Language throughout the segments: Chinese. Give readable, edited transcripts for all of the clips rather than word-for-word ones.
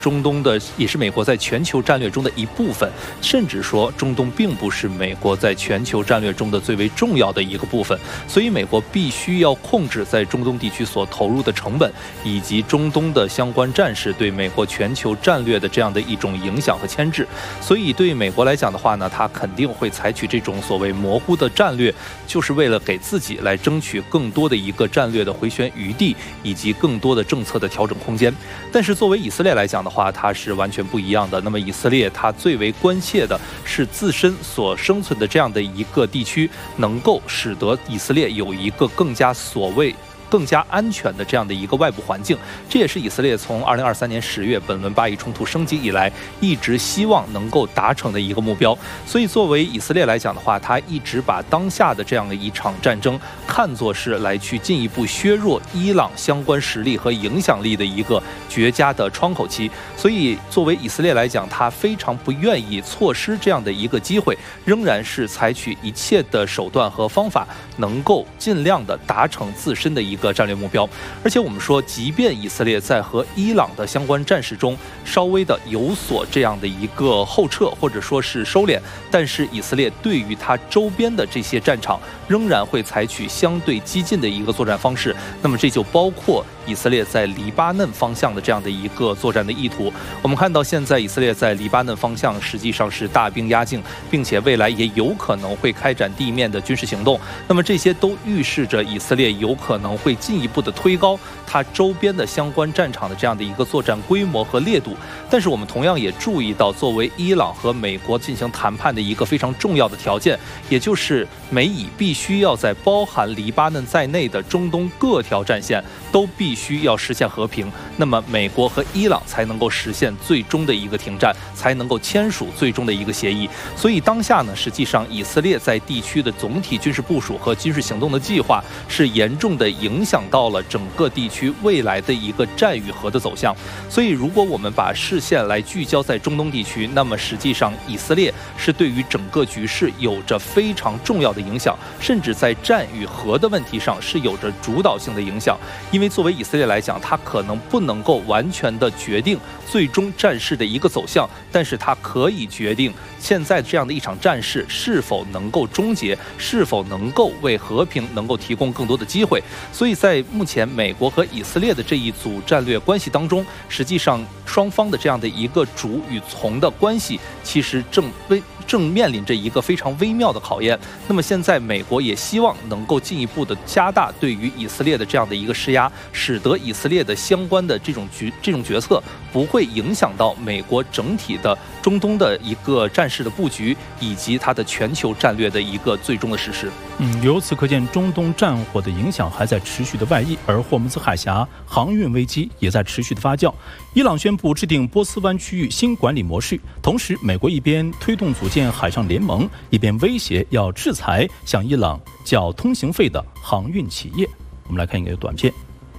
中东的也是美国在全球战略中的一部分，甚至说中东并不是美国在全球战略中的最为重要的一个部分，所以美国必须要控制在中东地区所投入的成本，以及中东的相关战事对美国全球战略的这样的一种影响和牵制。所以对于美国来讲的话呢，它肯定会采取这种所谓模糊的战略，就是为了给自己来争取更多的一个战略的回旋余地，以及更多的政策的调整空间。但是作为以色列来讲的话，它是完全不一样的。那么以色列它最为关切的是自身所生存的这样的一个地区，能够使得以色列有一个更加安全的这样的一个外部环境。这也是以色列从2023年10月本轮巴以冲突升级以来一直希望能够达成的一个目标。所以作为以色列来讲的话，他一直把当下的这样的一场战争看作是来去进一步削弱伊朗相关实力和影响力的一个绝佳的窗口期。所以作为以色列来讲，他非常不愿意错失这样的一个机会，仍然是采取一切的手段和方法，能够尽量的达成自身的一个战略目标。而且我们说，即便以色列在和伊朗的相关战事中稍微的有所这样的一个后撤或者说是收敛，但是以色列对于它周边的这些战场仍然会采取相对激进的一个作战方式。那么这就包括以色列在黎巴嫩方向的这样的一个作战的意图。我们看到现在以色列在黎巴嫩方向实际上是大兵压境，并且未来也有可能会开展地面的军事行动。那么这些都预示着以色列有可能会进一步的推高它周边的相关战场的这样的一个作战规模和烈度。但是我们同样也注意到，作为伊朗和美国进行谈判的一个非常重要的条件，也就是美以必须要在包含黎巴嫩在内的中东各条战线都必须要实现和平，那么美国和伊朗才能够实现最终的一个停战，才能够签署最终的一个协议。所以当下呢，实际上以色列在地区的总体军事部署和军事行动的计划是严重的影响到了整个地区未来的一个战与和的走向。所以如果我们把视线来聚焦在中东地区，那么实际上以色列是对于整个局势有着非常重要的影响，甚至在战与和的问题上是有着主导性的影响。因为作为以色列来讲，它可能不能够完全的决定最终战事的一个走向，但是它可以决定现在这样的一场战事是否能够终结，是否能够为和平能够提供更多的机会。所以在目前美国和以色列的这一组战略关系当中，实际上双方的这样的一个主与从的关系其实正面临着一个非常微妙的考验。那么现在美国也希望能够进一步的加大对于以色列的这样的一个施压，使得以色列的相关的这种决策不会影响到美国整体的中东的一个战事的布局，以及它的全球战略的一个最终的实施。 由此可见，中东战火的影响还在持续的外溢，而霍姆兹海峡航运危机也在持续的发酵。伊朗宣布制定波斯湾区域新管理模式，同时美国一边推动组建海上联盟，一边威胁要制裁向伊朗缴通行费的航运企业。我们来看一个短片。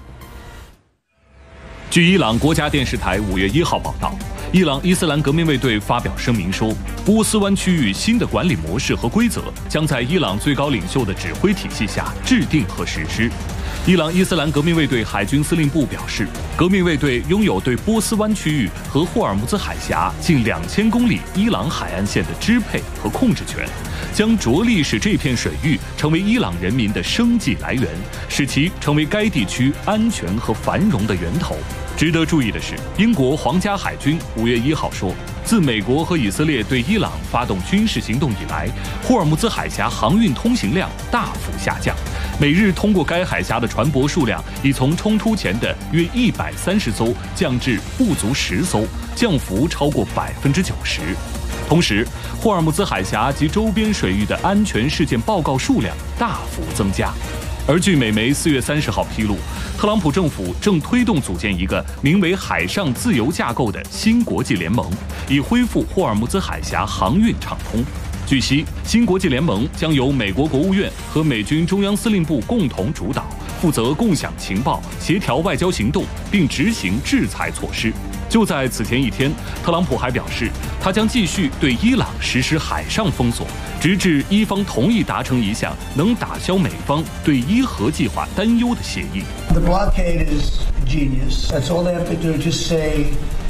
据伊朗国家电视台5月1号报道，伊朗伊斯兰革命卫队发表声明说，波斯湾区域新的管理模式和规则将在伊朗最高领袖的指挥体系下制定和实施。伊朗伊斯兰革命卫队海军司令部表示，革命卫队拥有对波斯湾区域和霍尔木兹海峡近2000公里伊朗海岸线的支配和控制权，将着力使这片水域成为伊朗人民的生计来源，使其成为该地区安全和繁荣的源头。值得注意的是，英国皇家海军5月1号说，自美国和以色列对伊朗发动军事行动以来，霍尔木兹海峡航运通行量大幅下降，每日通过该海峡的船舶数量已从冲突前的约130艘降至不足10艘，降幅超过90%。同时，霍尔木兹海峡及周边水域的安全事件报告数量大幅增加。而据美媒4月30号披露，特朗普政府正推动组建一个名为海上自由架构的新国际联盟，以恢复霍尔木兹海峡航运畅通。据悉，新国际联盟将由美国国务院和美军中央司令部共同主导，负责共享情报、协调外交行动，并执行制裁措施。就在此前一天，特朗普还表示，他将继续对伊朗实施海上封锁，直至伊方同意达成一项能打消美方对伊核计划担忧的协议。 The blockade is genius. That's all they have to do. Just say